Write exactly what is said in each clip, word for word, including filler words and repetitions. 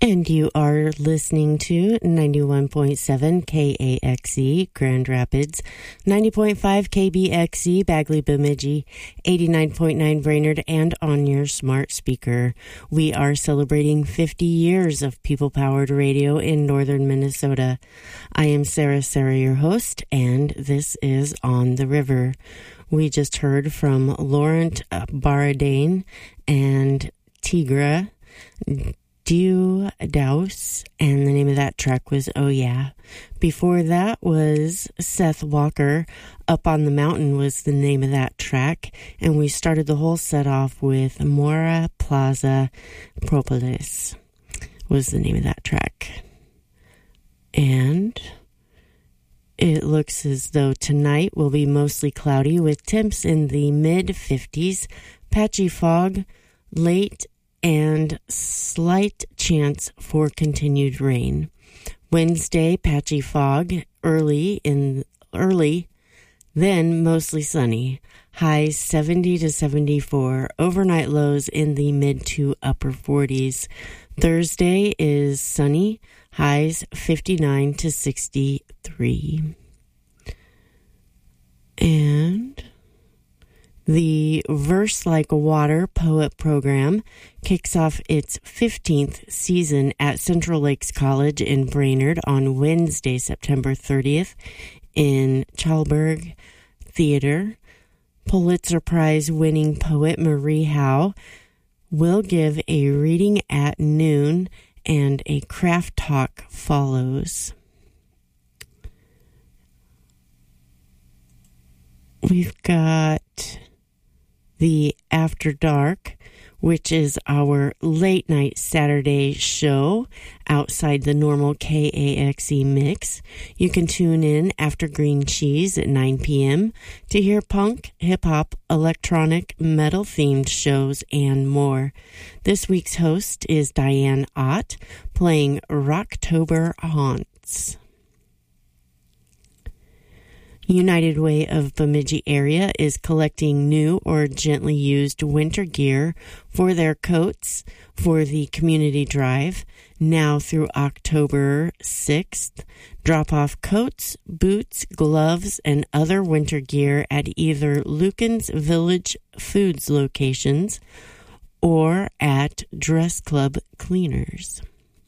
And you are listening to ninety-one point seven K A X E Grand Rapids, ninety point five K B X E Bagley Bemidji, eighty-nine point nine Brainerd, and on your smart speaker. We are celebrating fifty years of people-powered radio in northern Minnesota. I am Sarah Sarah, your host, and this is On the River. We just heard from Laurent Baradane and Tigra Dew Douse, and the name of that track was Oh Yeah. Before that was Seth Walker, Up on the Mountain was the name of that track, and we started the whole set off with Mora Plaza Propolis was the name of that track. And it looks as though tonight will be mostly cloudy with temps in the mid fifties, patchy fog, late and slight chance for continued rain. Wednesday, patchy fog, early in early, then mostly sunny. Highs seventy to seventy-four, overnight lows in the mid to upper forties. Thursday is sunny, highs fifty-nine to sixty-three. And the Verse Like Water Poet Program kicks off its fifteenth season at Central Lakes College in Brainerd on Wednesday, September thirtieth in Chalberg Theater. Pulitzer Prize winning poet Marie Howe will give a reading at noon and a craft talk follows. We've got the After Dark, which is our late night Saturday show outside the normal K A X E mix. You can tune in after Green Cheese at nine p.m. to hear punk, hip-hop, electronic, metal-themed shows, and more. This week's host is Diane Ott, playing Rocktober Haunts. United Way of Bemidji area is collecting new or gently used winter gear for their coats for the community drive now through October sixth. Drop off coats, boots, gloves, and other winter gear at either Lucan's Village Foods locations or at Dress Club Cleaners.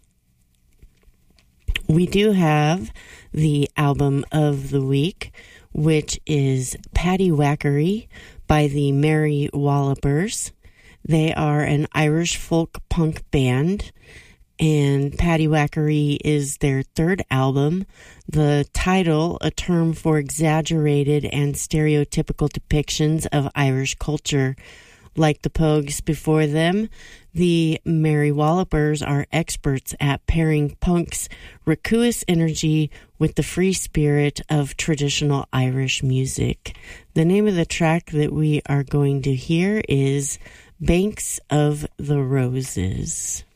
We do have the album of the week, which is Paddy Wackery by the Merry Wallopers. They are an Irish folk punk band, and Paddy Wackery is their third album. The title, a term for exaggerated and stereotypical depictions of Irish culture. Like the Pogues before them, the Merry Wallopers are experts at pairing punk's raucous energy with the free spirit of traditional Irish music. The name of the track that we are going to hear is Banks of the Roses.